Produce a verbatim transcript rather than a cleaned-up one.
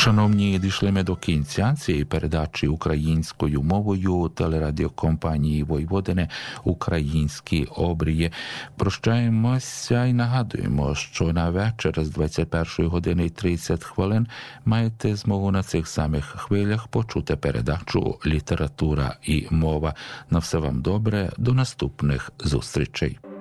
Шановні, дійшли ми до кінця цієї передачі українською мовою телерадіокомпанії Войводине «Українські обрії». Прощаємося і нагадуємо, що на вечір з двадцять першої години і тридцять хвилин маєте змогу на цих самих хвилях почути передачу «Література і мова». На все вам добре, до наступних зустрічей.